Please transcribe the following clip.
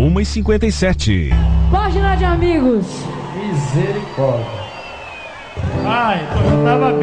1h57. Página de amigos. Misericórdia. Ai, eu tava bem.